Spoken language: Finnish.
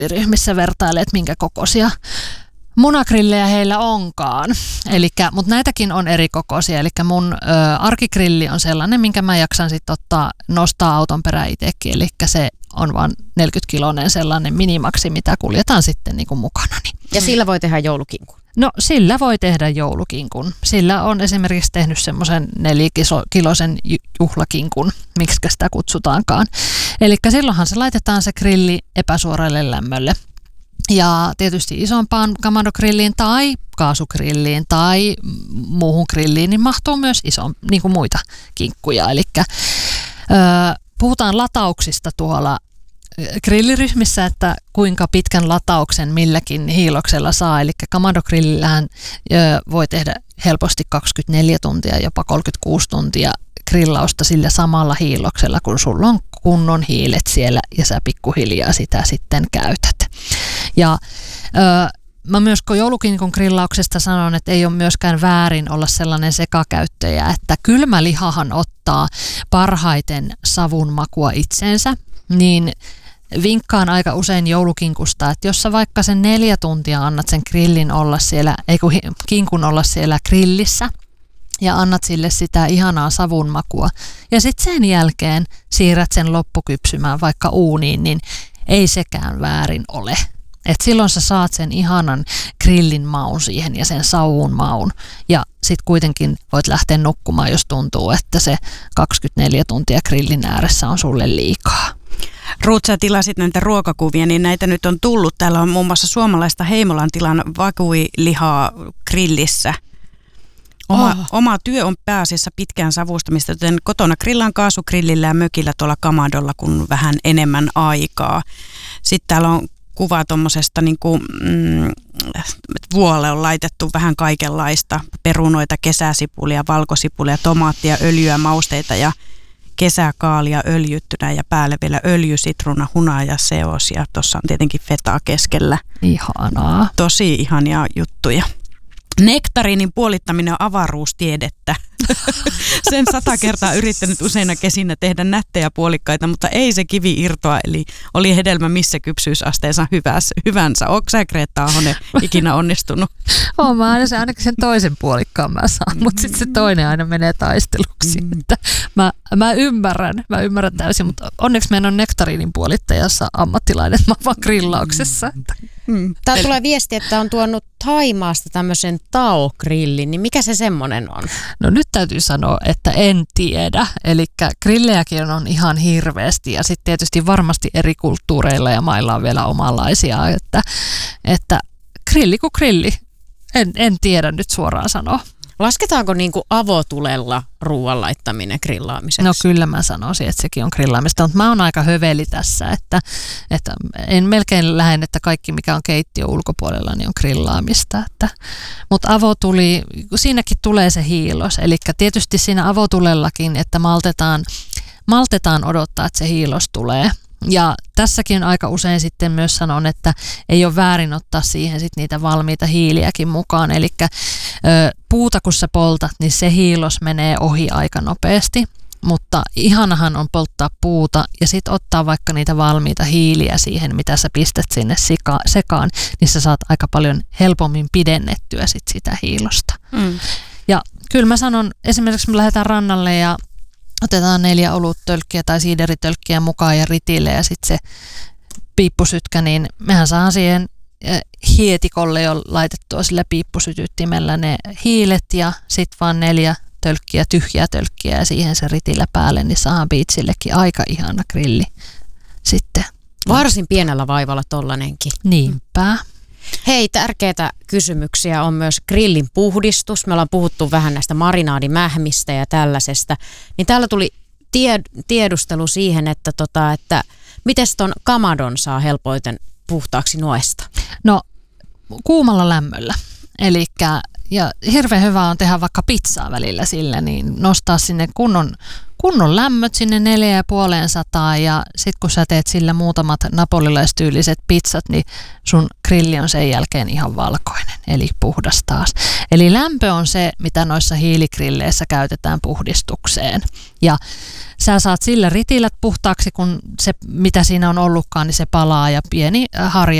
grilliryhmissä vertailee, että minkä kokoisia munagrillejä heillä onkaan. Mutta näitäkin on eri kokoisia. Eli mun arkigrilli on sellainen, minkä mä jaksan sitten nostaa auton perään itsekin. Eli se on vain 40-kiloinen sellainen minimaksi, mitä kuljetaan sitten niin kuin mukanani. Ja sillä voi tehdä joulukinkun? No sillä voi tehdä joulukinkun. Sillä on esimerkiksi tehnyt semmoisen 4-kiloisen juhlakinkun, miksi sitä kutsutaankaan. Eli silloinhan se laitetaan se grilli epäsuoralle lämmölle. Ja tietysti isompaan Kamado-grilliin tai kaasugrilliin tai muuhun grilliin niin mahtuu myös niin kuin muita kinkkuja. Eli puhutaan latauksista tuolla grilliryhmissä, että kuinka pitkän latauksen milläkin hiiloksella saa. Eli Kamado-grillillähän voi tehdä helposti 24 tuntia, jopa 36 tuntia grillausta sillä samalla hiiloksella, kun sulla on kunnon hiilet siellä ja sä pikkuhiljaa sitä sitten käytät. Ja mä myös joulukinkun grillauksesta sanon, että ei ole myöskään väärin olla sellainen sekakäyttäjä, että kylmä lihahan ottaa parhaiten savun makua itseensä, niin vinkkaan aika usein joulukinkusta, että jos sä vaikka sen 4 tuntia annat sen kinkun olla siellä grillissä ja annat sille sitä ihanaa savun makua ja sitten sen jälkeen siirrät sen loppukypsymään vaikka uuniin, niin ei sekään väärin ole. Et silloin sä saat sen ihanan grillin maun siihen ja sen savun maun ja sitten kuitenkin voit lähteä nukkumaan, jos tuntuu, että se 24 tuntia grillin ääressä on sulle liikaa. Ruut, sä tilasit näitä ruokakuvia, niin näitä nyt on tullut. Täällä on muun muassa suomalaista Heimolan tilan vakuilihaa grillissä. Oma työ on pääasiassa pitkään savustamista, joten kotona grillaan kaasugrillillä ja mökillä tuolla Kamadolla, kun vähän enemmän aikaa. Sitten täällä on kuva tuommoisesta, vuolle on laitettu vähän kaikenlaista, perunoita, kesäsipulia, valkosipulia, tomaattia, öljyä, mausteita ja kesäkaalia öljyttynä ja päälle vielä öljy, sitruuna, hunaja, seos ja tuossa on tietenkin fetaa keskellä. Ihanaa. Tosi ihania juttuja. Nektariinin puolittaminen on avaruustiedettä. Sen 100 kertaa yrittänyt useina kesinä tehdä nättejä puolikkaita, mutta ei se kivi irtoa, eli oli hedelmä missä kypsyysasteensa hyvänsä. Ootko sä, Greta Ahonen, ikinä onnistunut? Oon mä ainakin sen toisen puolikkaan mä saan, mutta sitten se toinen aina menee taisteluksi. Mä ymmärrän täysin, mutta onneksi meidän on nektariinin puolittajassa ammattilainen, mä vaan grillauksessa. Täällä tulee viesti, että on tuonut Thaimaasta tämmöisen Tao-grillin, niin mikä se semmoinen on? No nyt täytyy sanoa, että en tiedä. Eli grillejäkin on ihan hirveästi ja sitten tietysti varmasti eri kulttuureilla ja mailla on vielä omanlaisia, että grilli kuin grilli. En tiedä nyt suoraan sanoa. Lasketaanko niinku avotulella ruoan laittaminen grillaamiseksi? No kyllä mä sanoisin, että sekin on grillaamista, mutta mä oon aika höveli tässä, että en melkein lähden, että kaikki mikä on keittiön ulkopuolella niin on grillaamista. Mutta avotuli, siinäkin tulee se hiilos, eli tietysti siinä avotulellakin, että maltetaan odottaa, että se hiilos tulee. Ja tässäkin aika usein sitten myös sanon, että ei ole väärin ottaa siihen sit niitä valmiita hiiliäkin mukaan. Eli puuta kun sä poltat, niin se hiilos menee ohi aika nopeasti. Mutta ihanahan on polttaa puuta ja sitten ottaa vaikka niitä valmiita hiiliä siihen, mitä sä pistät sinne sekaan, niin sä saat aika paljon helpommin pidennettyä sitä hiilosta. Ja kyllä mä sanon, esimerkiksi me lähdetään rannalle ja otetaan 4 oluttölkkiä tai siideritölkkiä mukaan ja ritille ja sitten se piippusytkä, niin mehän saadaan siihen hietikolle jo laitettua sillä piippusytyttimellä ne hiilet ja sitten vaan 4 tölkkiä, tyhjää tölkkiä ja siihen se ritillä päälle, niin saadaan biitsillekin aika ihana grilli sitten. Varsin pienellä vaivalla tollanenkin. Niinpä. Hei, tärkeitä kysymyksiä on myös grillin puhdistus. Me ollaan puhuttu vähän näistä marinaadimähmistä ja tällaisesta. Niin täällä tuli tiedustelu siihen, että miten ton Kamadon saa helpoiten puhtaaksi nuesta? No kuumalla lämmöllä. Eli Ja hirveän hyvä on tehdä vaikka pizzaa välillä sillä, niin nostaa sinne kunnon lämmöt sinne 450 ja sit kun sä teet sillä muutamat napolilaistyyliset pizzat, niin sun grilli on sen jälkeen ihan valkoinen, eli puhdas taas. Eli lämpö on se, mitä noissa hiiligrilleissa käytetään puhdistukseen. Ja sä saat sillä ritilät puhtaaksi, kun se, mitä siinä on ollutkaan, niin se palaa ja pieni harja